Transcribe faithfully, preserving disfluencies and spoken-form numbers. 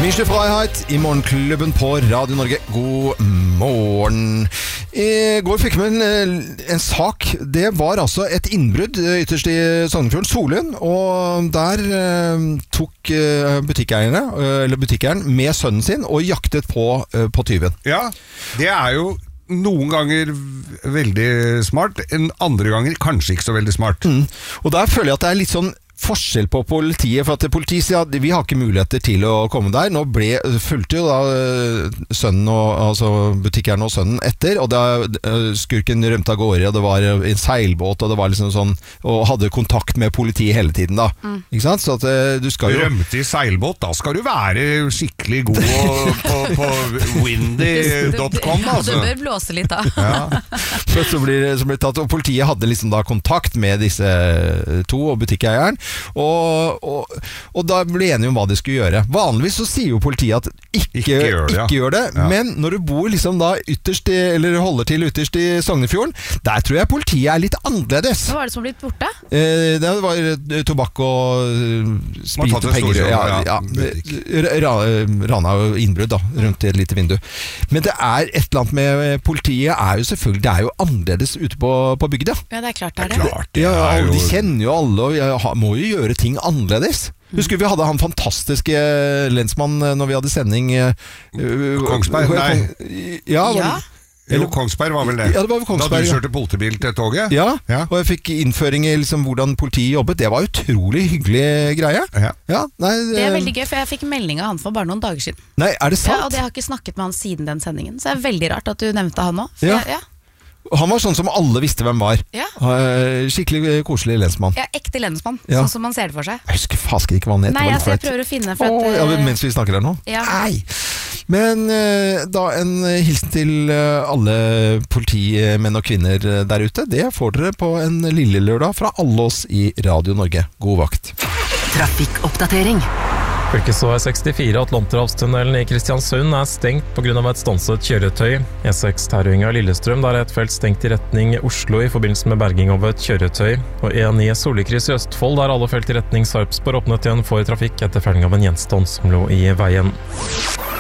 Misje Freiheit i Morgenklubben på Radio Norge. God morgen. I går fikk vi en, en sak. Det var altså et innbrudd ytterst i Sognefjorden, Solund. Og der eh, tok butikkeierne, eller butikkeieren med sønnen sin og jaktet på, på tyven. Ja, det er jo noen ganger veldig smart, en andre ganger kanskje ikke så veldig smart. Mm. Og der føler jeg at det er litt sånn forskjell på politiet, for at politiet sier at vi har ikke muligheter til å komme der. Nå ble, fulgte jo da sønnen og, altså butikkeren og sønnen etter, og da skurken rømte av gårde, og det var en seilbåt, og det var liksom sånn, og hadde kontakt med politiet hele tiden da. Mm. Ikke sant? Så at du skal jo... Rømte i seilbåt, da skal du være skikkelig god på, på windy dot com, altså. Ja, det bør blåse litt da. Ja. Så blir det tatt, og politiet hadde liksom da kontakt med disse to og butikkeieren, Og, og, og da ble enige om hva de skulle gjøre. Vanligvis så sier jo politiet at ikke, ikke gjør det, ja. ikke gjør det ja. Men når du bor liksom da ytterst i, eller holder til ytterst i Sognefjorden, der tror jeg politiet er litt annerledes. Hva var det som ble borte? Eh, det var tobakk og sprit og penger. Ja, ja. Ra, rana og innbrudd da, rundt i et lite vindu. Men det er et eller annet med politiet er jo selvfølgelig, det er jo annerledes ute på, på bygda. Ja, det er klart det er det. det, er klart, det ja, er jo... de kjenner jo alle, og jeg må jo gjøre ting annerledes. Husker vi hadde han fantastiske lensmann når vi hadde sending uh, Kongsberg, nei Ja, var, ja. Jo, Kongsberg var vel det. Ja, det var Kongsberg, da du kjørte politibil til toget. Ja, ja, og jeg fikk innføring i liksom, hvordan politiet jobbet. Det var utrolig hyggelig greie. Ja. Ja, nei, det er veldig gøy, for jeg fikk melding av han for bare noen dager siden. Nei, er det sant? Ja, og jeg har ikke snakket med han siden den sendingen, så det er veldig rart at du nevnte han nå. Ja. Jeg, ja. Han var sånn som alle visste hvem var. Ja. Skikkelig koselig lensmann. Ja, ekte lensmann, ja. Sånn som man ser det for seg. Jeg husker fasker ikke hva han heter. Nei, altså, jeg prøver å finne for at, at, oh, ja, mens vi snakker her nå. Ja. Nei. Men da en hilsen til alle politimenn og kvinner der ute. Det får dere på en lille lørdag fra alle oss i Radio Norge. God vakt. Trafikkoppdatering. Fylkesvei sekstifire Atlanterhavstunnelen i Kristiansund er stengt på grunn av et stanset kjøretøy. E seks Terøynga Lillestrøm, der er et felt stengt i retning Oslo i forbindelse med berging av et kjøretøy. Og E ni Sollikryss i Østfold, der alle felt i retning Sarpsborg åpnet igjen for trafikk etter felling av en gjenstand som lå i veien.